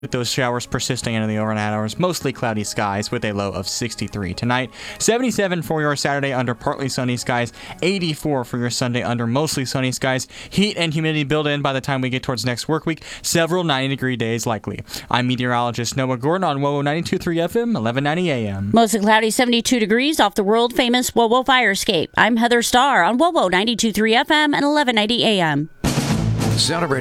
with those showers persisting into the overnight hours. Mostly cloudy skies with a low of 63 tonight. 77 for your Saturday under partly sunny skies. 84 for your Sunday under mostly sunny skies. Heat and humidity build in by the time we get towards next work week. Several 90-degree days likely. I'm meteorologist Noah Gordon on WOWO 92.3 FM, 1190 AM. Mostly cloudy, 72 degrees off the world-famous WOWO fire escape. I'm Heather Starr on WOWO 92.3 FM and 1190 AM. Celebrate